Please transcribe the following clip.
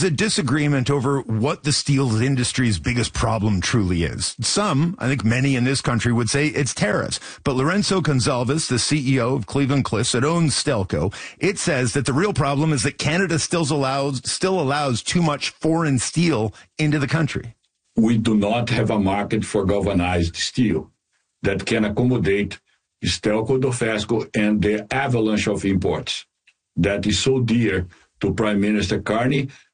a disagreement over what the steel industry's biggest problem truly is. Some, I think many in this country would say it's tariffs. But Lourenco Gonçalves, the CEO of Cleveland-Cliffs that owns Stelco, it says that the real problem is that Canada still allows too much foreign steel into the country. We do not have a market for galvanized steel that can accommodate Stelco, Dofasco, and the avalanche of imports that is so dear to Prime Minister Carney